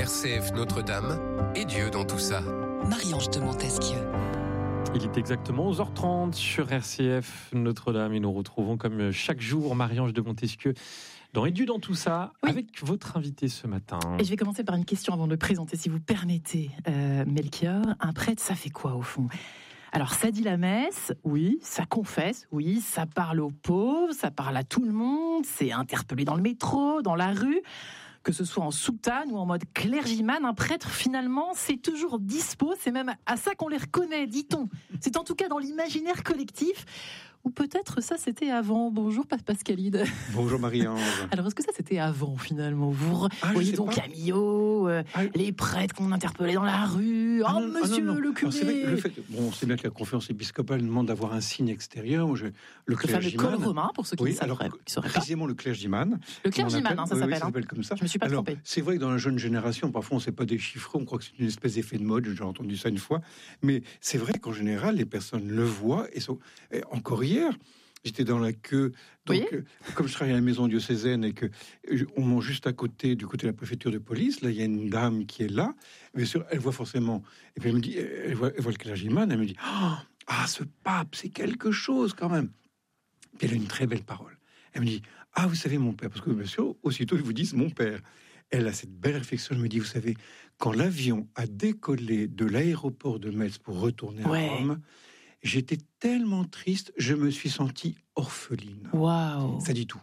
RCF Notre-Dame et Dieu dans tout ça. Marie-Ange de Montesquieu. Il est exactement 11h30 sur RCF Notre-Dame et nous retrouvons comme chaque jour Marie-Ange de Montesquieu dans Et Dieu dans tout ça, avec votre invité ce matin. Et je vais commencer par une question avant de le présenter, si vous permettez, Melchior. Un prêtre, ça fait quoi au fond ? Alors, ça dit la messe, oui, ça confesse, oui, ça parle aux pauvres, ça parle à tout le monde, c'est interpellé dans le métro, dans la rue, que ce soit en soutane ou en mode clergyman, un prêtre, finalement, c'est toujours dispo, c'est même à ça qu'on les reconnaît, dit-on. C'est en tout cas dans l'imaginaire collectif. Ou peut-être ça, c'était avant. Bonjour, Pascalide. Bonjour, Marie-Ange. Alors, est-ce que ça, c'était avant, finalement ? Vous voyez donc Camillo, les prêtres qu'on interpellait dans la rue. Monsieur le curé. C'est bien que la conférence épiscopale demande d'avoir un signe extérieur. Le fameux col romain, pour ceux qui ne savent pas. Précisément le clergyman. Le clergyman, ça s'appelle. Ça s'appelle comme ça. Je ne me suis pas trompé. C'est vrai que dans la jeune génération, parfois, on ne sait pas déchiffrer. On croit que c'est une espèce d'effet de mode. J'ai entendu ça une fois. Mais c'est vrai qu'en général, les personnes le voient et sont encore hier. J'étais dans la queue, donc comme je travaille à la maison diocésaine et que on mange juste à côté, du côté de la préfecture de police, là il y a une dame qui est là, bien sûr, elle voit forcément, et puis elle me dit, elle voit le clergyman, elle me dit, ce pape, c'est quelque chose quand même. Puis elle a une très belle parole. Elle me dit, vous savez mon père, parce que bien sûr, aussitôt ils vous disent mon père. Elle a cette belle réflexion, elle me dit, vous savez, quand l'avion a décollé de l'aéroport de Metz pour retourner à Rome, j'étais tellement triste, je me suis sentie orpheline. Waouh. Ça dit tout.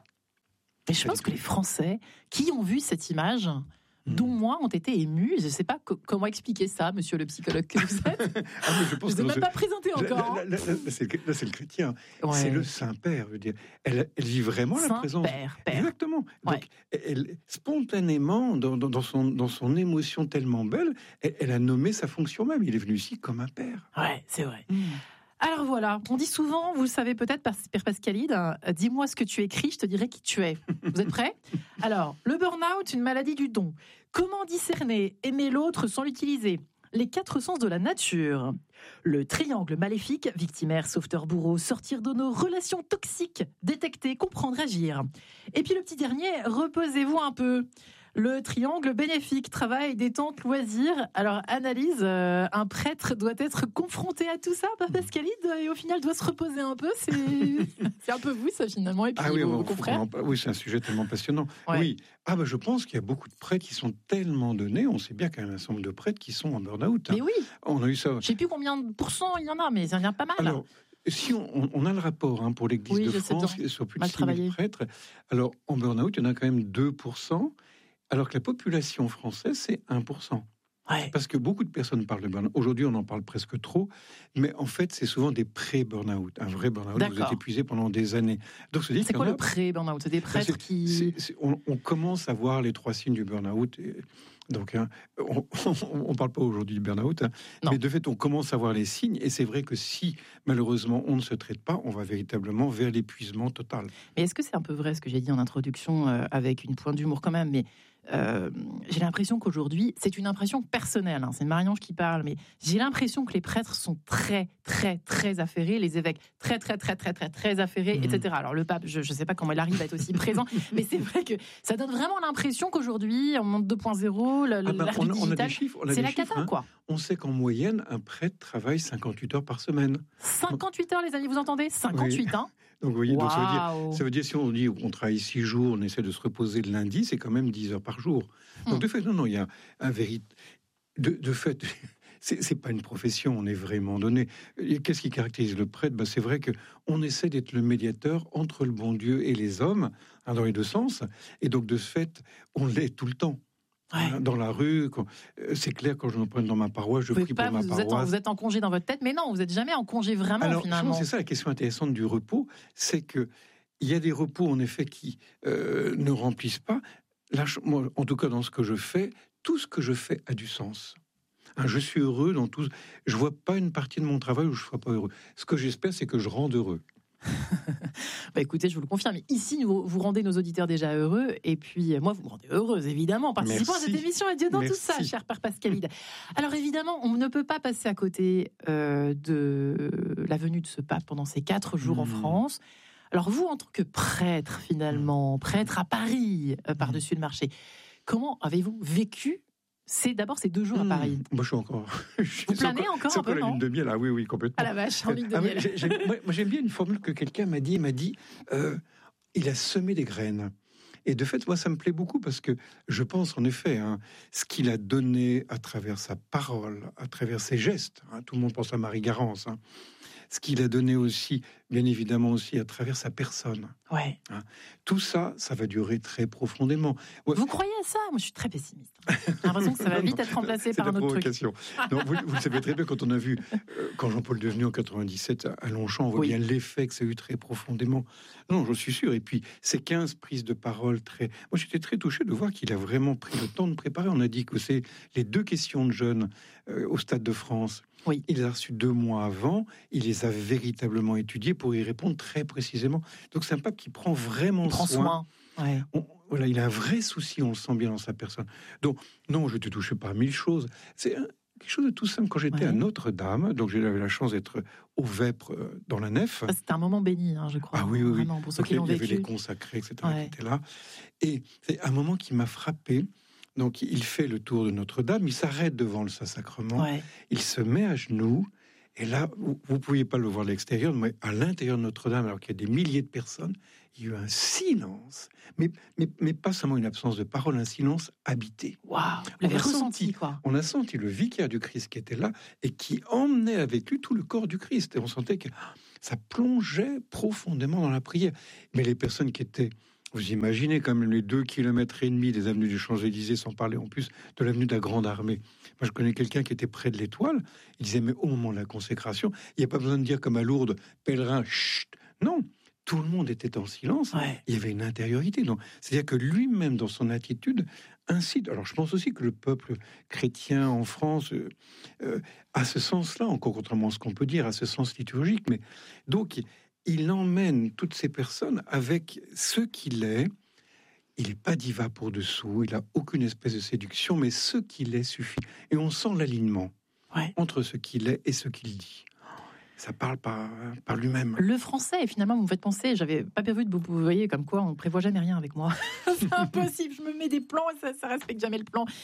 Et je pense que les Français qui ont vu cette image, dont moi, ont été émus. Je ne sais pas comment expliquer ça, monsieur le psychologue que vous êtes. Je ne vous ai même pas présenté encore. Là, c'est le chrétien. Ouais. C'est le Saint-Père. Je veux dire. Elle vit vraiment la présence. Père. Exactement. Donc, elle, spontanément, dans son émotion tellement belle, elle a nommé sa fonction même. Il est venu ici comme un père. Ouais, c'est vrai. Alors voilà, on dit souvent, vous le savez peut-être, Père Pascalide, dis-moi ce que tu écris, je te dirai qui tu es. Vous êtes prêts ? Alors, le burn-out, une maladie du don. Comment discerner, aimer l'autre sans l'utiliser ? Les 4 sens de la nature. Le triangle maléfique, victimaire, sauveteur, bourreau, sortir de nos relations toxiques, détecter, comprendre, agir. Et puis le petit dernier, reposez-vous un peu. Le triangle bénéfique, travail, détente, loisir. Alors, analyse, un prêtre doit être confronté à tout ça, Pascalide, et au final doit se reposer un peu. C'est un peu vous, ça, finalement, et puis vos confrères. Oui, c'est un sujet tellement passionnant. Ouais. Oui. Je pense qu'il y a beaucoup de prêtres qui sont tellement donnés. On sait bien qu'il y a un ensemble de prêtres qui sont en burn-out. Mais oui. On a eu ça. Je ne sais plus combien de pourcents il y en a, mais il y en a pas mal. Alors, si on a le rapport pour l'Église de France, sur plus de 6 000 prêtres, alors en burn-out, il y en a quand même 2%, alors que la population française, c'est 1%. Ouais. Parce que beaucoup de personnes parlent de burn-out. Aujourd'hui, on en parle presque trop, mais en fait, c'est souvent des pré-burn-out. Un vrai burn-out, vous êtes épuisé pendon des années. Donc, c'est quoi le pré-burn-out ? C'est des prêtres qui... On commence à voir les 3 signes du burn-out. Donc, on parle pas aujourd'hui du burn-out, mais de fait, on commence à voir les signes. Et c'est vrai que si, malheureusement, on ne se traite pas, on va véritablement vers l'épuisement total. Mais est-ce que c'est un peu vrai ce que j'ai dit en introduction, avec une pointe d'humour quand même, mais j'ai l'impression qu'aujourd'hui, c'est une impression personnelle, c'est Marie-Ange qui parle, mais j'ai l'impression que les prêtres sont très, très, très affairés, les évêques très, très, très, très, très, très affairés, etc. Alors le pape, je ne sais pas comment il arrive à être aussi présent, mais c'est vrai que ça donne vraiment l'impression qu'aujourd'hui, en monde 2.0, l'ère du digital, c'est la cata, quoi. On sait qu'en moyenne, un prêtre travaille 58 heures par semaine. 58 heures, les amis, vous entendez ? 58, oui. Donc, vous voyez, ça veut dire, si on dit qu'on travaille 6 jours, on essaie de se reposer le lundi, c'est quand même 10 heures par jour. Donc, de fait, non, il y a un véritable... De fait, c'est pas une profession, on est vraiment donné. Qu'est-ce qui caractérise le prêtre ? C'est vrai qu'on essaie d'être le médiateur entre le bon Dieu et les hommes, dans les deux sens. Et donc, de ce fait, on l'est tout le temps. Ouais. Dans la rue, c'est clair, quand je me prends dans ma paroisse, je prie pour ma paroisse. Vous êtes en congé dans votre tête, mais non, vous n'êtes jamais en congé vraiment, finalement. C'est ça la question intéressante du repos, c'est qu'il y a des repos, en effet, qui ne remplissent pas. Là, moi, en tout cas, dans ce que je fais, tout ce que je fais a du sens. Je suis heureux dans tout. Je ne vois pas une partie de mon travail où je ne sois pas heureux. Ce que j'espère, c'est que je rende heureux. Écoutez, je vous le confirme, ici, vous rendez nos auditeurs déjà heureux, et puis moi, vous me rendez heureuse, évidemment, participant à cette émission et Dieu dans tout ça, cher Père Pascalide. Alors évidemment, on ne peut pas passer à côté de la venue de ce pape pendant ces 4 jours en France. Alors vous, en tant que prêtre, finalement, prêtre à Paris, par-dessus le marché, comment avez-vous vécu C'est 2 jours à Paris. Moi, je suis encore. Vous planez encore un peu, la non? lune de miel, oui, complètement. Ah la vache, en lune de miel. Moi, j'aime bien une formule que quelqu'un m'a dit. Il m'a dit, il a semé des graines. Et de fait, moi, ça me plaît beaucoup parce que je pense, en effet, ce qu'il a donné à travers sa parole, à travers ses gestes, tout le monde pense à Marie Garance, ce qu'il a donné aussi, bien évidemment aussi, à travers sa personne. Ouais. Tout ça, ça va durer très profondément. Ouais. Vous croyez à ça? Moi, je suis très pessimiste. J'ai l'impression que ça va vite être remplacé par un autre truc. Non, vous le savez très bien, quand on a vu, quand Jean-Paul Devenu en 97 à Longchamp, on voit bien l'effet que ça a eu très profondément. Non, j'en suis sûr. Et puis, ces 15 prises de parole très... Moi, j'étais très touché de voir qu'il a vraiment pris le temps de préparer. On a dit que c'est les 2 questions de jeunes au Stade de France. Oui. Il les a reçues 2 mois avant. Il les a véritablement étudiées pour y répondre très précisément. Donc, c'est un pape qui prend vraiment soin. Ouais. Voilà, il a un vrai souci, on le sent bien dans sa personne. Donc, non, je t'ai touché par 1000 choses. C'est quelque chose de tout simple. Quand j'étais à Notre-Dame, donc j'avais la chance d'être au Vêpres dans la nef. C'était un moment béni, je crois. Ah oui. Vraiment, pour ceux qui l'ont vécu. Il y avait les consacrés, etc., qui étaient là. Et c'est un moment qui m'a frappé. Donc, il fait le tour de Notre-Dame, il s'arrête devant le Saint-Sacrement, il se met à genoux, et là, vous ne pouviez pas le voir de l'extérieur, mais à l'intérieur de Notre-Dame, alors qu'il y a des milliers de personnes, il y a eu un silence, mais pas seulement une absence de parole, un silence habité. Waouh, vous l'avez ressenti, quoi. On a senti le vicaire du Christ qui était là, et qui emmenait avec lui tout le corps du Christ, et on sentait que ça plongeait profondément dans la prière. Mais les personnes qui étaient... Vous imaginez quand même les 2,5 km des avenues des Champs-Élysées, sans parler en plus de l'avenue de la Grande Armée. Moi, je connais quelqu'un qui était près de l'Étoile. Il disait, mais au moment de la consécration, il n'y a pas besoin de dire comme à Lourdes, pèlerin, chut. Non, tout le monde était en silence. Il y avait une intériorité. Donc, c'est-à-dire que lui-même, dans son attitude, incite. Alors, je pense aussi que le peuple chrétien en France a ce sens-là, encore contrairement à ce qu'on peut dire, a ce sens liturgique. Mais donc, il emmène toutes ces personnes avec ce qu'il est. Il n'est pas diva pour dessous, il n'a aucune espèce de séduction, mais ce qu'il est suffit. Et on sent l'alignement entre ce qu'il est et ce qu'il dit. Ça parle par lui-même. Le français, finalement, vous me faites penser, j'avais pas prévu de vous voyez, comme quoi on prévoit jamais rien avec moi. C'est impossible, je me mets des plans et ça respecte jamais le plan.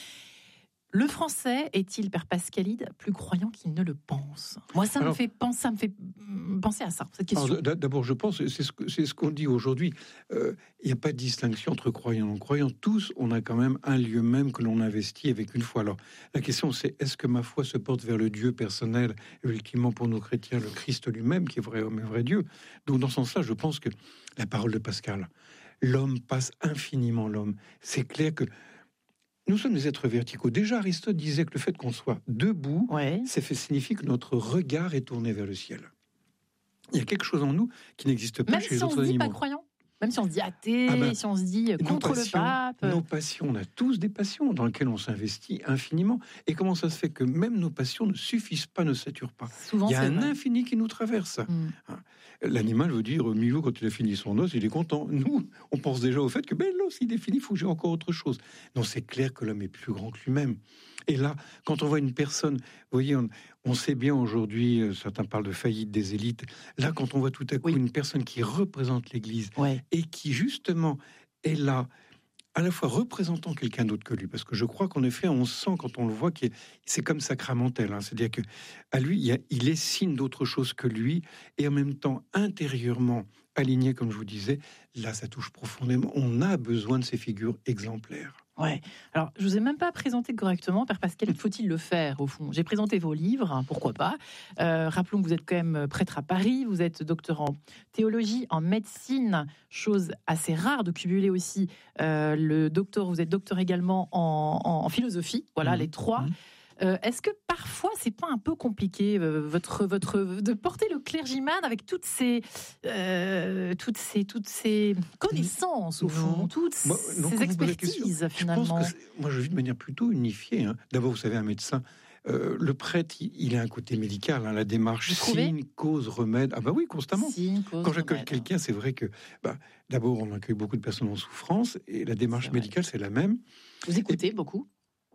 Le français est-il, Père Pascalide, plus croyant qu'il ne le pense? Moi, ça me fait penser à ça, cette question. D'abord, je pense, c'est ce qu'on dit aujourd'hui. Il n'y a pas de distinction entre croyants et non-croyants. Tous, on a quand même un lieu même que l'on investit avec une foi. Alors, la question, c'est est-ce que ma foi se porte vers le Dieu personnel, et ultimement pour nos chrétiens, le Christ lui-même, qui est vrai homme et vrai Dieu? Donc, dans ce sens-là, je pense que la parole de Pascal, l'homme passe infiniment l'homme. C'est clair que nous sommes des êtres verticaux. Déjà, Aristote disait que le fait qu'on soit debout, ça signifie que notre regard est tourné vers le ciel. Il y a quelque chose en nous qui n'existe pas chez les autres animaux. Même si on se dit pas croyant, même si on se dit athée, si on se dit contre le pape. Nos passions, on a tous des passions dans lesquelles on s'investit infiniment. Et comment ça se fait que même nos passions ne suffisent pas, ne saturent pas? Souvent, il y a un infini qui nous traverse. L'animal veut dire, Milou, quand il a fini son os, il est content. Nous, on pense déjà au fait que l'os, il est fini, il faut que j'ai encore autre chose. Non, c'est clair que l'homme est plus grand que lui-même. Et là, quand on voit une personne, vous voyez, on sait bien aujourd'hui, certains parlent de faillite des élites. Là, quand on voit tout à coup une personne qui représente l'Église et qui, justement, est là, à la fois représentant quelqu'un d'autre que lui, parce que je crois qu'en effet, on sent quand on le voit que c'est comme sacramentel, c'est-à-dire que à lui, il est signe d'autre chose que lui, et en même temps intérieurement aligné, comme je vous disais. Là, ça touche profondément. On a besoin de ces figures exemplaires. Ouais. Alors, je vous ai même pas présenté correctement, Père Pascal. Faut-il le faire, au fond? J'ai présenté vos livres, pourquoi pas. Rappelons que vous êtes quand même prêtre à Paris, vous êtes docteur en théologie, en médecine, chose assez rare de cumuler aussi le docteur. Vous êtes docteur également en philosophie. Voilà, les trois. Est-ce que parfois c'est pas un peu compliqué de porter le clergyman avec toutes ces connaissances au fond, toutes ces expertises finalement? Moi, je vis de manière plutôt unifiée. D'abord, vous savez, un médecin, le prêtre, il a un côté médical, la démarche signe, cause, remède. Ah bah oui, constamment. Quand j'accueille quelqu'un, c'est vrai que d'abord on accueille beaucoup de personnes en souffrance et la démarche médicale c'est la même. Vous écoutez beaucoup?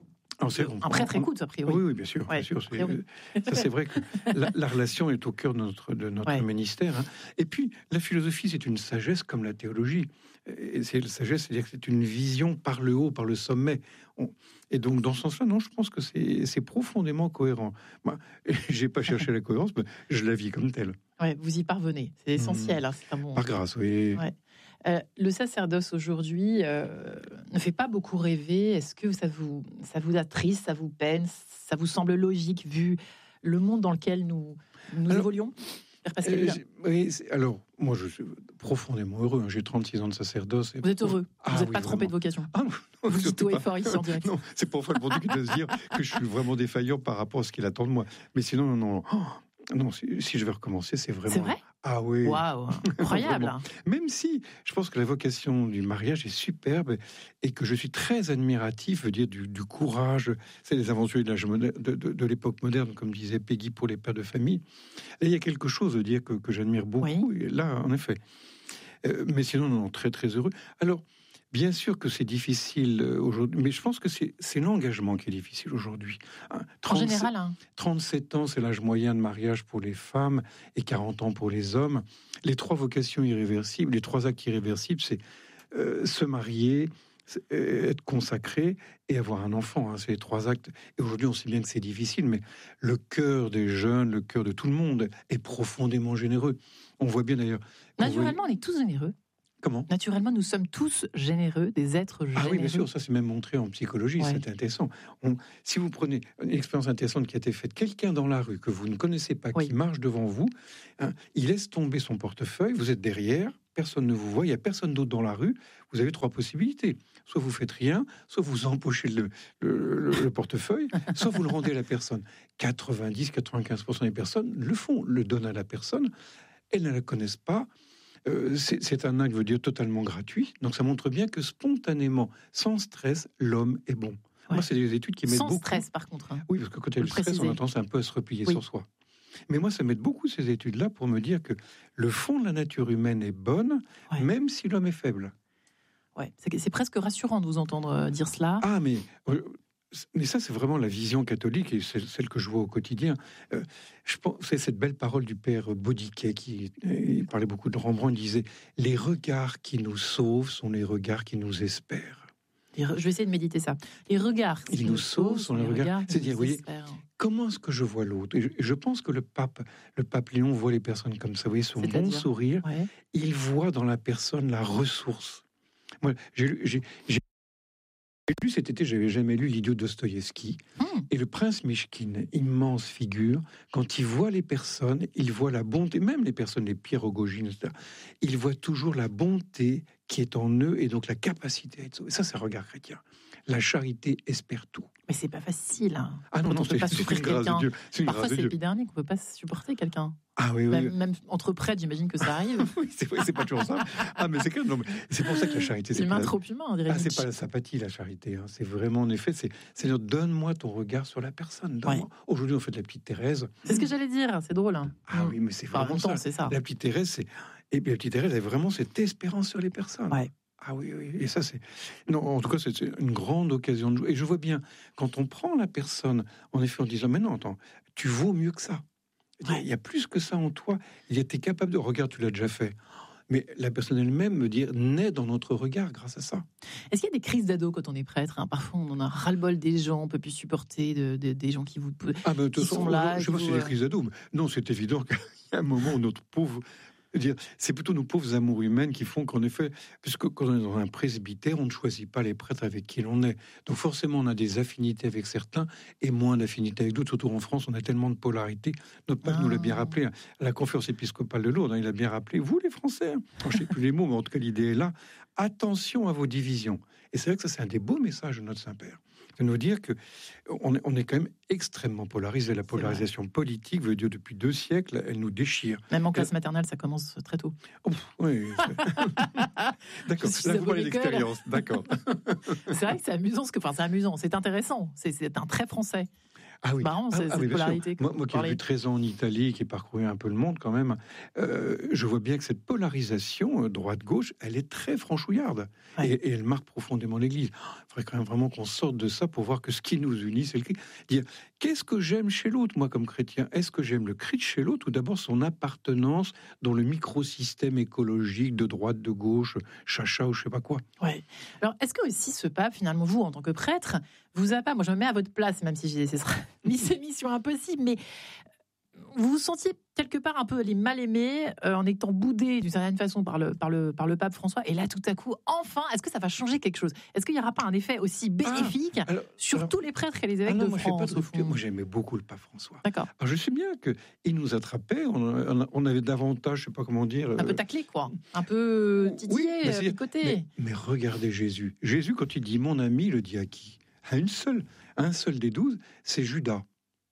Un prêtre écoute, a priori. Oui, bien sûr. Ouais, bien sûr ça, c'est vrai que la relation est au cœur de notre ministère. Hein. Et puis, la philosophie, c'est une sagesse comme la théologie. Et c'est la sagesse, c'est-à-dire que c'est une vision par le haut, par le sommet. Et donc, dans ce sens-là, non, je pense que c'est profondément cohérent. Moi, j'ai pas cherché la cohérence, mais je la vis comme telle. Ouais, vous y parvenez. C'est essentiel. Hein, c'est un bon... Par grâce, oui. Ouais. Le sacerdoce aujourd'hui ne fait pas beaucoup rêver. Est-ce que ça vous attriste, ça vous peine, ça vous semble logique vu le monde dans lequel nous évoluons, Père Pascal? Alors, moi, je suis profondément heureux. J'ai 36 ans de sacerdoce. Vous êtes heureux? Vous n'êtes pas trompé de vocation? Non, vous dites tout effort ici en direct. Non, c'est pour faire le bon Dieu de se dire que je suis vraiment défaillant par rapport à ce qu'il attend de moi. Mais sinon, non. Non, si je vais recommencer, c'est vraiment... C'est vrai? Ah oui. Waouh, incroyable. Même si je pense que la vocation du mariage est superbe et que je suis très admiratif, du courage, c'est les aventuriers de l'époque moderne, comme disait Peggy pour les pères de famille. Et il y a quelque chose à dire que j'admire beaucoup. Oui. Et là, en effet. Mais sinon, non, très très heureux. Alors, bien sûr que c'est difficile aujourd'hui, mais je pense que c'est l'engagement qui est difficile aujourd'hui. En général, 37 ans, c'est l'âge moyen de mariage pour les femmes et 40 ans pour les hommes. Les 3 vocations irréversibles, les 3 actes irréversibles, c'est se marier, être consacré et avoir un enfant. Hein, c'est les 3 actes. Et aujourd'hui, on sait bien que c'est difficile, mais le cœur des jeunes, le cœur de tout le monde est profondément généreux. On voit bien d'ailleurs... Naturellement, on est tous généreux. Comment ? Naturellement, nous sommes tous généreux, des êtres généreux. Ah oui, bien sûr, ça c'est même montré en psychologie, c'est intéressant. Si vous prenez une expérience intéressante qui a été faite, quelqu'un dans la rue que vous ne connaissez pas, qui marche devant vous, il laisse tomber son portefeuille, vous êtes derrière, personne ne vous voit, il n'y a personne d'autre dans la rue, vous avez 3 possibilités. Soit vous faites rien, soit vous empochez le portefeuille, soit vous le rendez à la personne. 90-95% des personnes le font, le donnent à la personne, elles ne la connaissent pas. C'est un acte, je veux dire, totalement gratuit. Donc ça montre bien que spontanément, sans stress, l'homme est bon. Moi, c'est des études qui m'aident beaucoup. Sans stress, par contre. Hein. Oui, parce que quand il y a le stress, on a tendance un peu à se replier sur soi. Mais moi, ça m'aide beaucoup, ces études-là, pour me dire que le fond de la nature humaine est bonne, même si l'homme est faible. Ouais, c'est presque rassurant de vous entendre dire cela. Ah, mais ça, c'est vraiment la vision catholique et c'est celle que je vois au quotidien. Je pense, c'est cette belle parole du père Baudiquet il parlait beaucoup de Rembrandt. Il disait « Les regards qui nous sauvent sont les regards qui nous espèrent ». Je vais essayer de méditer ça. Les regards qui nous sauvent sont les regards qui nous espèrent. Comment est-ce que je vois l'autre ? Et je pense que le pape Léon voit les personnes comme ça. Vous voyez, son bon sourire, il voit dans la personne la ressource. Moi, j'ai lu cet été, j'avais jamais lu L'Idiot de Dostoïevski. Et le prince Mychkine, immense figure, quand il voit les personnes, il voit la bonté, même les personnes les pires Rogojine, etc., il voit toujours la bonté qui est en eux et donc la capacité à être sauvé. Ça, c'est un regard chrétien. La charité espère tout. Mais c'est pas facile. Hein. Ah non, on ne peut pas souffrir quelqu'un. Parfois, c'est épidermique, on peut pas supporter quelqu'un. Ah oui, même entre prêtres, j'imagine que ça arrive. Oui, c'est pas toujours ça. Ah, mais c'est clair. Non, mais c'est pour ça que la charité, c'est humain trop humain, on dirait. Ah, c'est pas la sympathie, la charité. Hein. C'est vraiment, en effet, c'est donne-moi ton regard sur la personne. Aujourd'hui, on fait de la petite Thérèse. C'est ce que j'allais dire. C'est drôle. Hein. Ah oui, mais c'est vraiment ça. C'est ça. La petite Thérèse, et puis la petite Thérèse, elle a vraiment cette espérance sur les personnes. Ouais. Ah oui, et ça c'est... Non, en tout cas, c'est une grande occasion de jouer. Et je vois bien, quand on prend la personne, en effet, en disant, mais non, attends, tu vaux mieux que ça. Il y a plus que ça en toi. Il était capable de... Regarde, tu l'as déjà fait. Mais la personne elle-même, me dire, naît dans notre regard grâce à ça. Est-ce qu'il y a des crises d'ado quand on est prêtre ? Parfois, on en a ras-le-bol des gens, on ne peut plus supporter des gens qui vous... qui sont là. Je ne sais pas si c'est des crises d'ado, mais non, c'est évident qu'il y a un moment où notre pauvre... C'est plutôt nos pauvres amours humaines qui font qu'en effet, puisque quand on est dans un presbytère, on ne choisit pas les prêtres avec qui l'on est. Donc forcément, on a des affinités avec certains et moins d'affinités avec d'autres. Surtout en France, on a tellement de polarité. Notre pape nous l'a bien rappelé à la conférence épiscopale de Lourdes. Il a bien rappelé, vous les Français, je ne sais plus les mots, mais en tout cas l'idée est là, attention à vos divisions. Et c'est vrai que ça, c'est un des beaux messages de notre Saint-Père. De nous dire que on est quand même extrêmement polarisé. La polarisation politique veut dire depuis 2 siècles, elle nous déchire. Même en classe maternelle, ça commence très tôt. Oui. D'accord. Là, vous parlez d'expérience. D'accord. C'est vrai que c'est amusant, c'est amusant, c'est intéressant. C'est un trait français. Ah oui. Marrant, cette mais bien polarité. sûr. Moi qui ai vu 13 ans en Italie, qui ai parcouru un peu le monde quand même, je vois bien que cette polarisation droite-gauche, elle est très franchouillarde. Ouais. Et elle marque profondément l'Église. Il faudrait quand même vraiment qu'on sorte de ça pour voir que ce qui nous unit, c'est le Christ. Dire, qu'est-ce que j'aime chez l'autre, moi, comme chrétien? Est-ce que j'aime le Christ chez l'autre ou d'abord son appartenance dans le microsystème écologique de droite, de gauche, chacha ou je sais pas quoi? Ouais. Alors, est-ce que aussi ce pape, finalement, vous, en tant que prêtre, vous a pas, moi je me mets à votre place, même si ce sera une mission impossible, mais vous vous sentiez quelque part un peu les mal-aimés en étant boudé d'une certaine façon par le pape François, et là tout à coup, enfin, est-ce que ça va changer quelque chose? Est-ce qu'il n'y aura pas un effet aussi bénéfique sur tous les prêtres et les évêques de France? Moi j'aimais beaucoup le pape François. D'accord. Alors je sais bien qu'il nous attrapait, on avait davantage, je sais pas comment dire... Un peu taclé, quoi. Un peu titillé, picoté. Mais regardez Jésus. Jésus, quand il dit « mon ami », il le dit à qui? À un seul des 12, c'est Judas.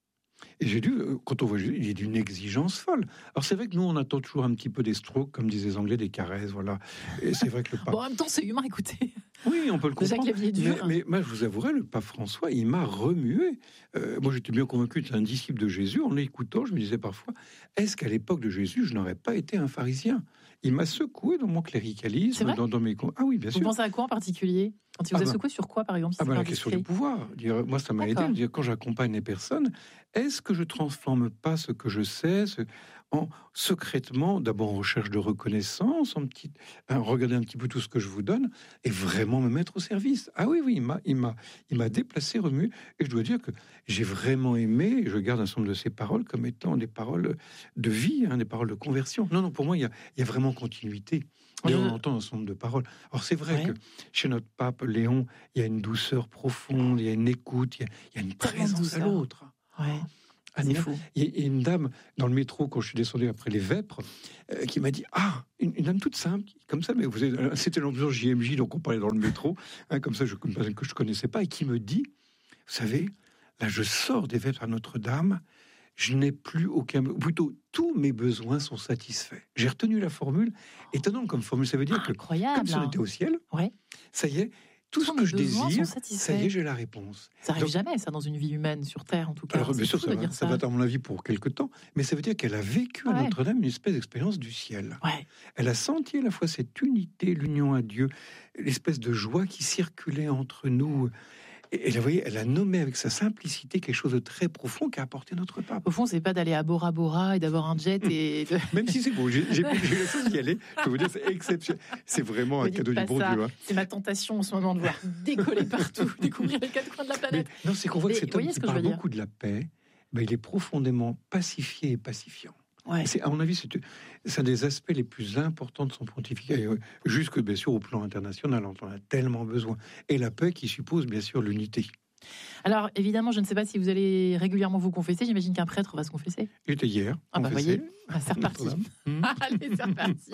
Et j'ai dû, quand on voit Jésus, il est d'une exigence folle. Alors c'est vrai que nous, on attend toujours un petit peu des strokes, comme disent les Anglais, des caresses, voilà. Et c'est vrai que le pape... Bon, en même temps, c'est humain, écoutez. Oui, on peut le comprendre. Déjà que la vie est dure. Mais moi, je vous avouerai, le pape François, il m'a remué. Moi, j'étais bien convaincu d'être un disciple de Jésus. En l'écoutant, je me disais parfois, est-ce qu'à l'époque de Jésus, je n'aurais pas été un pharisien? Il m'a secoué dans mon cléricalisme, dans mes... Ah oui, bien sûr. Vous pensez à quoi en particulier? Quand il vous a secoué sur quoi, par exemple? La question du pouvoir. Moi, ça m'a aidé. Quand j'accompagne les personnes, est-ce que je transforme pas ce que je sais en secrètement, d'abord en recherche de reconnaissance, regarder un petit peu tout ce que je vous donne, et vraiment me mettre au service? Ah oui, il m'a déplacé, remué, et je dois dire que j'ai vraiment aimé, et je garde un certain nombre de ces paroles comme étant des paroles de vie, des paroles de conversion. Non, pour moi, il y a vraiment continuité. Et on entend un certain nombre de paroles. Alors c'est vrai que chez notre pape Léon, il y a une douceur profonde, il y a une écoute, il y a une présence à l'autre. Ouais. Il y a une dame dans le métro, quand je suis descendu après les Vêpres, qui m'a dit une dame toute simple, comme ça, mais c'était l'ambiance JMJ, donc on parlait dans le métro, comme ça, que je connaissais pas, et qui me dit, vous savez, là je sors des Vêpres à Notre-Dame, je n'ai plus plutôt tous mes besoins sont satisfaits. J'ai retenu la formule, étonnante comme formule, ça veut dire que comme si on était au ciel, ça y est, tout ce que je désire, ça y est, j'ai la réponse. Ça n'arrive jamais, ça, dans une vie humaine, sur Terre, en tout cas. Alors, bien sûr, ça va être, à mon avis, pour quelque temps, mais ça veut dire qu'elle a vécu à Notre-Dame une espèce d'expérience du ciel. Ouais. Elle a senti à la fois cette unité, l'union à Dieu, l'espèce de joie qui circulait entre nous. Et vous voyez, elle a nommé avec sa simplicité quelque chose de très profond qu'a apporté notre pape. Au fond, c'est pas d'aller à Bora Bora et d'avoir un jet et... Même si c'est beau, j'ai eu la chance d'y aller. Je peux vous dire, c'est exceptionnel. C'est vraiment un cadeau du bon Dieu. C'est ma tentation en ce moment de voir décoller partout, découvrir les quatre coins de la planète. Non, c'est qu'on voit que cet homme qui parle beaucoup de la paix, il est profondément pacifié et pacifiant. Ouais. À mon avis, c'est un des aspects les plus importants de son pontificat, jusque bien sûr au plan international, on en a tellement besoin. Et la paix qui suppose bien sûr l'unité. Alors évidemment, je ne sais pas si vous allez régulièrement vous confesser, j'imagine qu'un prêtre va se confesser. Il était hier. Voyez, c'est reparti. Allez, c'est reparti.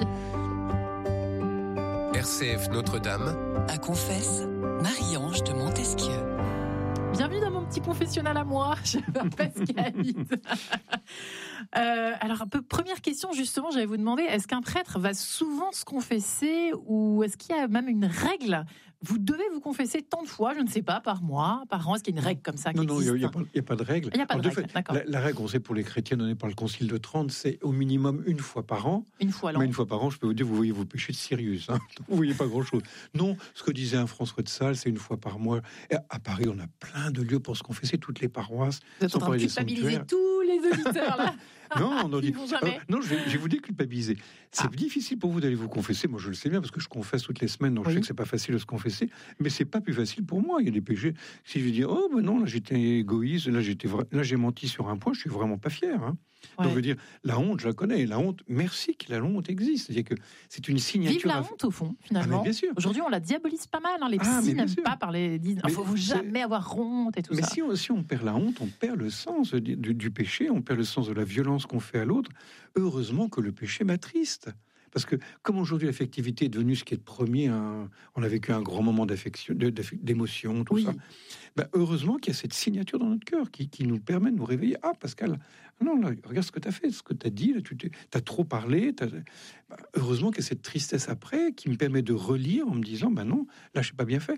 RCF Notre-Dame. À confesse, Marie-Ange de Montesquieu. Bienvenue dans mon petit confessionnal à moi, je m'appelle Pascalide. Alors, première question, justement, j'allais vous demander, est-ce qu'un prêtre va souvent se confesser ou est-ce qu'il y a même une règle? Vous devez vous confesser tant de fois, je ne sais pas, par mois, par an. Est-ce qu'il y a une règle comme ça qui existe? Non, il n'y a pas de règle. Il n'y a pas de règle, d'accord. La règle, on sait pour les chrétiens donnée par le Concile de Trente, c'est au minimum une fois par an. Une fois l'an. Mais une fois par an, je peux vous dire, vous voyez vos péchés de Sirius. Vous voyez pas grand-chose. Non, ce que disait un François de Sales, c'est une fois par mois. Et à Paris, on a plein de lieux pour se confesser, toutes les paroisses. Vous êtes en train de culpabiliser tous les auditeurs, là. Non, ils vont jamais. Non, je vais vous déculpabiliser. C'est difficile pour vous d'aller vous confesser. Moi, je le sais bien parce que je confesse toutes les semaines, donc je sais que c'est pas facile de se confesser. Mais c'est pas plus facile pour moi. Il y a des péchés. Si je dis, oh, ben non, là j'étais égoïste, là j'ai menti sur un point, je suis vraiment pas fier. Donc, je veux dire, la honte, je la connais. La honte, merci que la honte existe. C'est-à-dire que c'est une signature. Vive la honte, au fond, finalement. Bien sûr. Aujourd'hui, on la diabolise pas mal. Les psys n'aiment pas parler. Il ne faut jamais avoir honte et tout ça. Mais si on perd la honte, on perd le sens du péché, on perd le sens de la violence qu'on fait à l'autre. Heureusement que le péché m'attriste. Parce que comme aujourd'hui l'affectivité est devenue ce qui est de premier, on a vécu un grand moment d'affection, d'émotion, tout ça. Heureusement qu'il y a cette signature dans notre cœur qui nous permet de nous réveiller. Ah Pascal, non, là, regarde ce que tu as fait, ce que tu as dit, là, tu as trop parlé. Heureusement qu'il y a cette tristesse après qui me permet de relire en me disant, non, là je n'ai pas bien fait.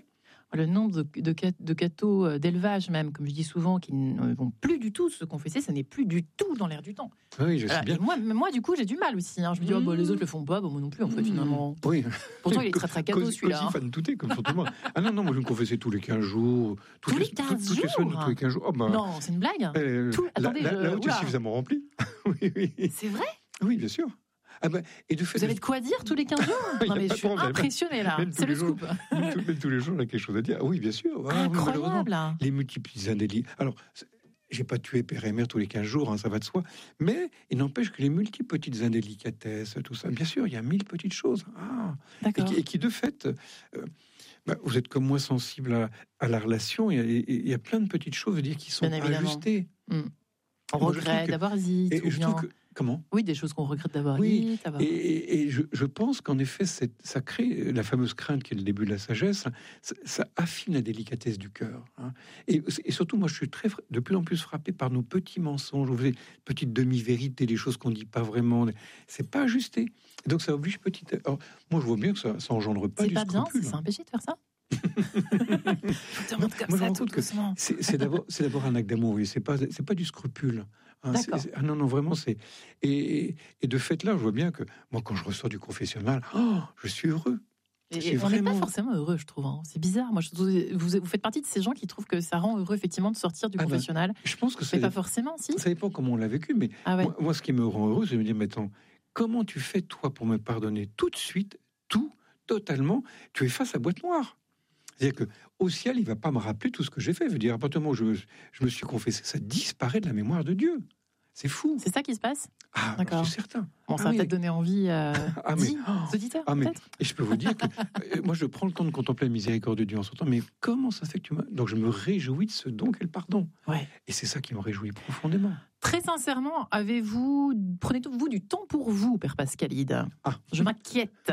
Le nombre de cathos d'élevage, même, comme je dis souvent, qui ne vont plus du tout se confesser, ça n'est plus du tout dans l'air du temps. Oui, je sais bien. Et moi, du coup, j'ai du mal aussi. Hein. Je me dis, les autres le font pas, moi non plus, en fait, finalement. Oui. Pourtant, il est très, très catho, celui-là. Fan de touté, comme surtout moi. Ah non, moi, je me confessais tous les 15 jours. Tous les 15 jours toutes les semaines, tous les 15 jours. Oh, bah, non, c'est une blague. Attendez, la route est suffisamment remplie. Oui. C'est vrai? Oui, bien sûr. Ah bah, et de fait, vous avez de quoi dire tous les 15 jours? Non, mais je suis impressionnée là. C'est le scoop. Même tous les jours, on a quelque chose à dire. Ah, oui, bien sûr. Incroyable. Les multiples indélits. Alors, j'ai pas tué père et mère tous les 15 jours, hein, ça va de soi. Mais il n'empêche que les multiples petites indélicatesses, tout ça, bien sûr, il y a 1000 petites choses. Et qui, de fait, vous êtes comme moi sensible à la relation. Il y a plein de petites choses, dire, qui sont ajustées. On regrette d'avoir dit. Et je trouve que comment ? Oui, des choses qu'on regrette d'avoir dit. Oui, et je pense qu'en effet, ça crée la fameuse crainte qui est le début de la sagesse. Ça affine la délicatesse du cœur. Hein. Et surtout, moi, je suis de plus en plus frappé par nos petits mensonges, petites demi-vérités, des choses qu'on dit pas vraiment. C'est pas ajusté. Donc, ça oblige Alors, moi, je vois bien que ça engendre pas du scrupule. C'est pas bien, c'est un péché de faire ça. Moi, je me rends compte que c'est d'abord un acte d'amour. Oui. C'est pas du scrupule. Hein, non, vraiment, c'est... Et de fait, là, je vois bien que moi, quand je ressors du confessionnal, je suis heureux. Et on n'est pas forcément heureux, je trouve. Hein. C'est bizarre. Moi, vous faites partie de ces gens qui trouvent que ça rend heureux, effectivement, de sortir du confessionnal. Je pense que c'est pas forcément, si. Ça dépend comment on l'a vécu, mais moi, ce qui me rend heureux, c'est de me dire, mais attends, comment tu fais, toi, pour me pardonner tout de suite, tout, totalement, tu es face à boîte noire. C'est-à-dire qu'au ciel, il ne va pas me rappeler tout ce que j'ai fait. Je veux dire, à partir du moment où je me suis confessé, ça disparaît de la mémoire de Dieu. C'est fou. C'est ça qui se passe ? D'accord. Je suis certain. Bon, ça va peut-être donner envie aux auditeurs, peut-être. Et je peux vous dire que moi, je prends le temps de contempler la miséricorde de Dieu en ce temps. Mais comment ça se fait que tu m'as... Donc, je me réjouis de ce don qu'est le pardon. Ouais. Et c'est ça qui me réjouit profondément. Très sincèrement, prenez-vous du temps pour vous, Père Pascalide ? Je m'inquiète.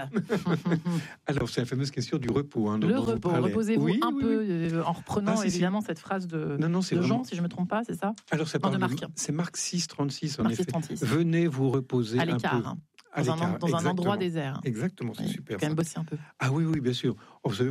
Alors, c'est la fameuse question du repos. Hein, le repos, reposez-vous peu, en reprenant évidemment cette phrase de Jean, si je ne me trompe pas, c'est ça ? Alors, c'est Marc 6, 36, en effet. 36. Venez vous reposer à l'écart, dans un endroit désert. Exactement, c'est super. Quand même bosser un peu. Ah oui, bien sûr. Vous savez,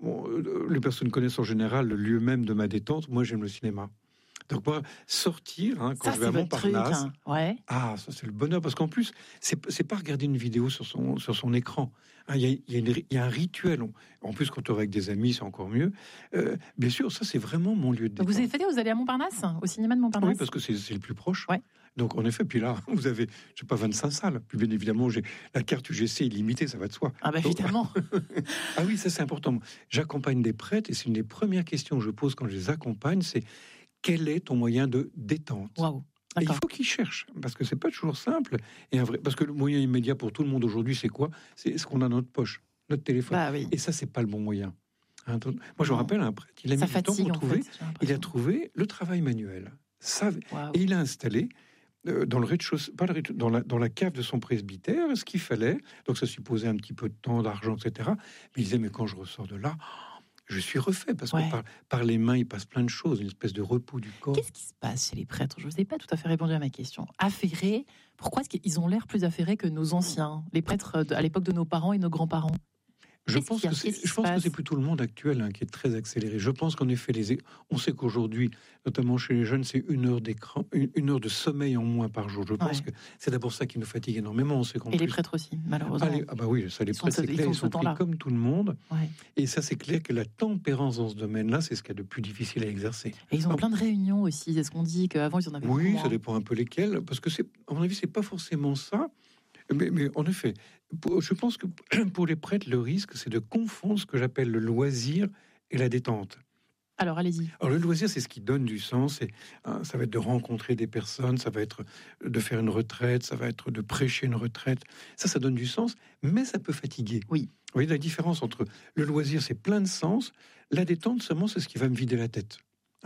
les personnes connaissent en général le lieu même de ma détente. Moi, j'aime le cinéma. Donc moi, sortir, quand je vais à Montparnasse, ça c'est le bonheur, parce qu'en plus, c'est pas regarder une vidéo sur son écran. Il y a un rituel. En plus, quand on est avec des amis, c'est encore mieux. Bien sûr, ça c'est vraiment mon lieu de détente. Vous allez à Montparnasse, au cinéma de Montparnasse ? Oui, parce que c'est le plus proche. Ouais. Donc en effet, puis là, vous avez, 25 salles. Puis bien évidemment, j'ai la carte UGC illimitée, ça va de soi. Ah évidemment. Ah oui, ça c'est important. J'accompagne des prêtres et c'est une des premières questions que je pose quand je les accompagne, c'est quel est ton moyen de détente ? Et il faut qu'ils cherchent, parce que c'est pas toujours simple. Parce que le moyen immédiat pour tout le monde aujourd'hui, c'est quoi ? C'est ce qu'on a dans notre poche, notre téléphone. Et ça, c'est pas le bon moyen. Moi, je me rappelle un prêtre, il a mis du temps pour trouver. Il a trouvé le travail manuel. Et il a installé dans le rez-de-chaussée, dans la cave de son presbytère, ce qu'il fallait. Donc ça supposait un petit peu de temps, d'argent, etc. Mais il disait, mais quand je ressors de là, je suis refait, parce que par les mains, il passe plein de choses, une espèce de repos du corps. Qu'est-ce qui se passe chez les prêtres ? Je ne vous ai pas tout à fait répondu à ma question. Affairés, pourquoi est-ce qu'ils ont l'air plus affairés que nos anciens, les prêtres à l'époque de nos parents et nos grands-parents ? Je pense que c'est plutôt le monde actuel qui est très accéléré. Je pense qu'en effet, on sait qu'aujourd'hui, notamment chez les jeunes, c'est 1 heure d'écran, 1 heure de sommeil en moins par jour. Je pense que c'est d'abord ça qui nous fatigue énormément. On sait les prêtres aussi, malheureusement. Les prêtres, c'est clair, ils sont pris comme tout le monde. Ouais. Et ça, c'est clair que la tempérance dans ce domaine-là, c'est ce qu'il y a de plus difficile à exercer. Et ils ont plein de réunions aussi. Est-ce qu'on dit qu'avant, ils en avaient Oui, ça dépend un peu lesquelles. Parce que, à mon avis, c'est pas forcément ça. Mais en effet, je pense que pour les prêtres, le risque, c'est de confondre ce que j'appelle le loisir et la détente. Alors, allez-y. Alors, le loisir, c'est ce qui donne du sens. Ça va être de rencontrer des personnes, ça va être de faire une retraite, ça va être de prêcher une retraite. Ça donne du sens, mais ça peut fatiguer. Oui. Vous voyez la différence entre le loisir, c'est plein de sens. La détente, seulement, c'est ce qui va me vider la tête.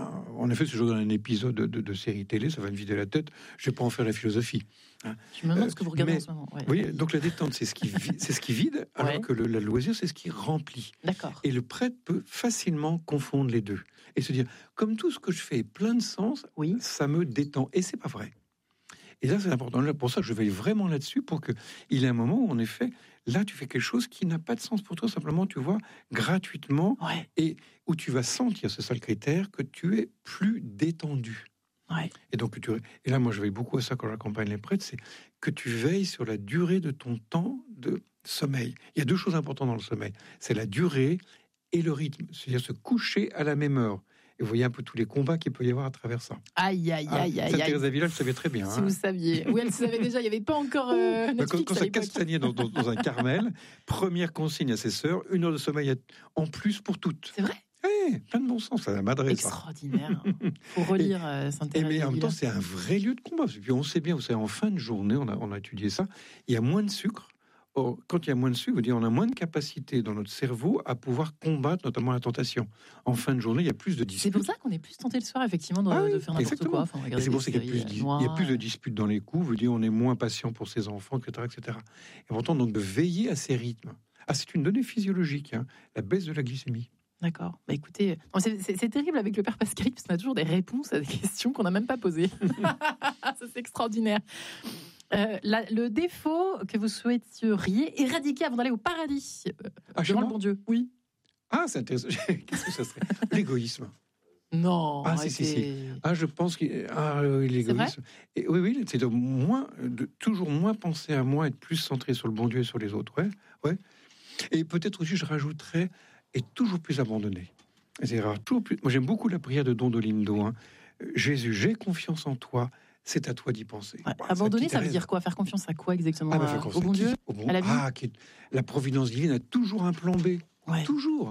En effet, si je regarde un épisode de série télé, ça va me vider la tête. Je ne vais pas en faire la philosophie. Je me demande ce que vous regardez en ce moment. Oui, donc la détente, c'est ce qui vide, alors que le loisir, c'est ce qui remplit. D'accord. Et le prêtre peut facilement confondre les deux et se dire, comme tout ce que je fais est plein de sens, ça me détend. Et c'est pas vrai. Et là, c'est important. Là, pour ça, je veille vraiment là-dessus pour qu'il y ait un moment où, en effet, là, tu fais quelque chose qui n'a pas de sens pour toi, simplement, tu vois, gratuitement, et où tu vas sentir, c'est ça le critère, que tu es plus détendu. Ouais. Et donc, et là, moi, je veille beaucoup à ça quand j'accompagne les prêtres, c'est que tu veilles sur la durée de ton temps de sommeil. Il y a 2 choses importantes dans le sommeil. C'est la durée et le rythme. C'est-à-dire se coucher à la même heure. Et vous voyez un peu tous les combats qu'il peut y avoir à travers ça. Aïe. Thérèse d'Avila, elle le savait très bien. Si vous saviez. Oui, elle le savait déjà. Il n'y avait pas encore Netflix quand ça castagnait dans un Carmel, première consigne à ses sœurs, 1 heure de sommeil en plus pour toutes. C'est vrai? Oui, plein de bon sens, ça m'adresse. Extraordinaire. Il faut relire Sainte-Thérèse. Mais en même temps, c'est un vrai lieu de combat. Parce que on sait bien, vous savez, en fin de journée, on a étudié ça, il y a moins de sucre. Or, quand il y a moins de sucre, on a moins de capacité dans notre cerveau à pouvoir combattre notamment la tentation. En fin de journée, il y a plus de disputes. C'est pour ça qu'on est plus tenté le soir, effectivement, de faire n'importe quoi. Enfin, et c'est pour ça qu'il y a plus de disputes dans les coups. On est moins patient pour ses enfants, etc. Et pourtant, donc, de veiller à ces rythmes. C'est une donnée physiologique, la baisse de la glycémie. D'accord. Bah écoutez, c'est terrible avec le père Pascali, parce qu'on a toujours des réponses à des questions qu'on n'a même pas posées. Ça, c'est extraordinaire. Le défaut que vous souhaiteriez éradiquer avant d'aller au paradis, devant le bon Dieu. Oui. C'est intéressant. Qu'est-ce que ça serait? L'égoïsme. Non. Si. Je pense que l'égoïsme. Oui, c'est toujours moins penser à moi, être plus centré sur le bon Dieu et sur les autres. Ouais. Et peut-être aussi, je rajouterais, être toujours plus abandonné. C'est rare, toujours plus. Moi, j'aime beaucoup la prière de Don Dolindo. Jésus, j'ai confiance en toi. C'est à toi d'y penser. Abandonner, ça veut dire quoi? Faire confiance à quoi exactement? Au bon Dieu? À la vie? La providence divine a toujours un plan B. Ouais. Toujours.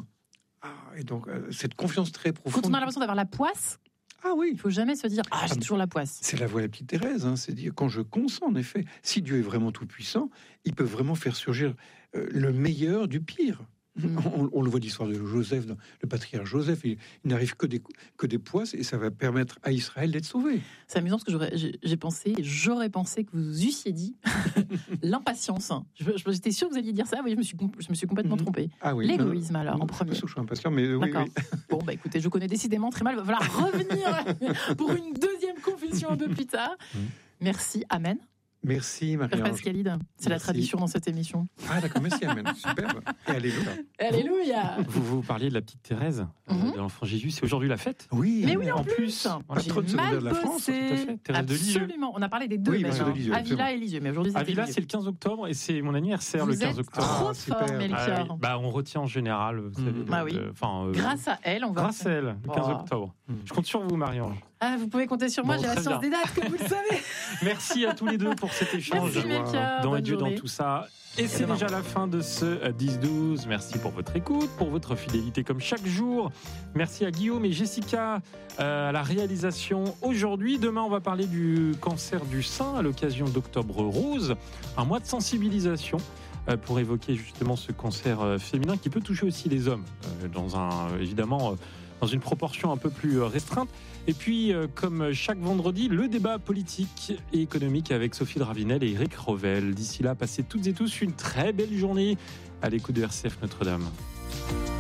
Et donc, cette confiance très profonde. Quand on a l'impression d'avoir la poisse, il ne faut jamais se dire « j'ai toujours la poisse ». C'est la voie de la petite Thérèse. C'est dire, quand je consens, en effet, si Dieu est vraiment tout-puissant, il peut vraiment faire surgir le meilleur du pire. On le voit l'histoire de Joseph, le patriarche Joseph, il n'arrive que des poisses et ça va permettre à Israël d'être sauvé. C'est amusant parce que j'aurais pensé que vous eussiez dit l'impatience. J'étais sûr que vous alliez dire ça, je me suis complètement trompé. L'égoïsme alors, en premier. Je suis impatient, mais d'accord. Bon, écoutez, je connais décidément très mal, il va falloir revenir pour une deuxième confession un peu plus tard. Merci, amen. Merci Marie-Ange. Père Pascalide, c'est la tradition dans cette émission. D'accord, merci, amen. Superbe. Et alléluia. Alléluia. Vous parliez de la petite Thérèse, de l'enfant Jésus. C'est aujourd'hui la fête. Oui. Mais oui, en plus. Patronne secondaire de la France. Tout à fait. Thérèse de Lisieux. Absolument. On a parlé des deux. Avila et Lisieux. Mais aujourd'hui, c'est Avila, c'est le 15 octobre et c'est mon anniversaire le 15 octobre. Trop fort, Melchior. On retient en général. Vous savez, grâce à elle, Grâce à elle, le 15 octobre. Je compte sur vous, Marie-Ange. Vous pouvez compter sur moi, j'ai la science des dates, comme vous le savez. Merci à tous les deux pour cet échange. Merci, Melchior. Dans Dieu, dans tout ça. Et c'est déjà la fin de ce 10-12. Merci pour votre écoute, pour votre fidélité comme chaque jour. Merci à Guillaume et Jessica à la réalisation aujourd'hui. Demain, on va parler du cancer du sein à l'occasion d'Octobre Rose, un mois de sensibilisation pour évoquer justement ce cancer féminin qui peut toucher aussi les hommes, évidemment dans une proportion un peu plus restreinte. Et puis, comme chaque vendredi, le débat politique et économique avec Sophie Dravinel et Éric Revel. D'ici là, passez toutes et tous une très belle journée à l'écoute de RCF Notre-Dame.